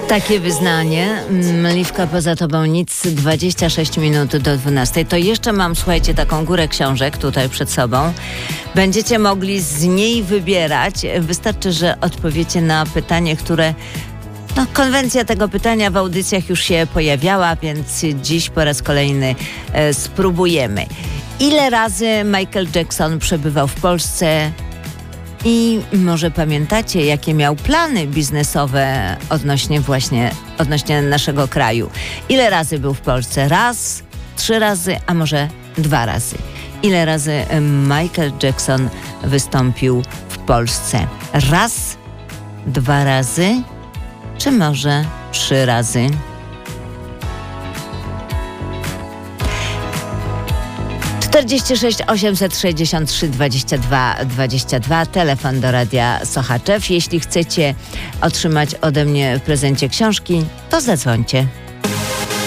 Takie wyznanie. Liwka, poza tobą nic. 26 minut do 12. To jeszcze mam, słuchajcie, taką górę książek tutaj przed sobą. Będziecie mogli z niej wybierać. Wystarczy, że odpowiecie na pytanie, które... konwencja tego pytania w audycjach już się pojawiała, więc dziś po raz kolejny spróbujemy. Ile razy Michael Jackson przebywał w Polsce? I może pamiętacie, jakie miał plany biznesowe odnośnie naszego kraju? Ile razy był w Polsce? Raz, 3 razy, a może 2 razy? Ile razy Michael Jackson wystąpił w Polsce? Raz, 2 razy, czy może 3 razy? ...46 863 22 22, telefon do Radia Sochaczew. Jeśli chcecie otrzymać ode mnie w prezencie książki, to zadzwońcie.